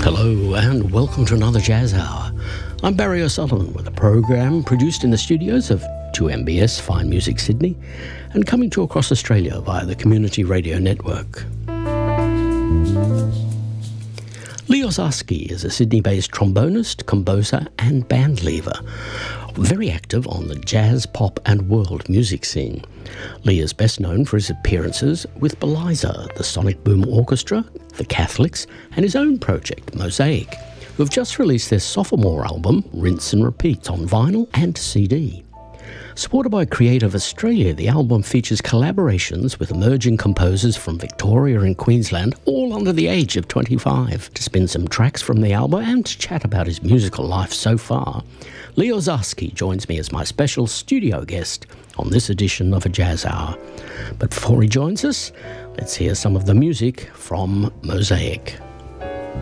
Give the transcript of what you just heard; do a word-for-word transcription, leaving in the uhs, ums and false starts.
Hello and welcome to another Jazz Hour. I'm Barry O'Sullivan with a program produced in the studios of two M B S Fine Music Sydney and coming to across Australia via the Community Radio Network. Lee Ozarski is a Sydney-based trombonist, composer and bandleader, very active on the jazz, pop and world music scene. Lee is best known for his appearances with Beliza, the Sonic Boom Orchestra, the Catholics and his own project, Mosaic, who have just released their sophomore album, Rinse and Repeat, on vinyl and C D. Supported by Creative Australia, the album features collaborations with emerging composers from Victoria and Queensland, all under the age of twenty-five. To spin some tracks from the album and to chat about his musical life so far, Lee Ozarski joins me as my special studio guest on this edition of A Jazz Hour. But before he joins us, let's hear some of the music from Mosaic.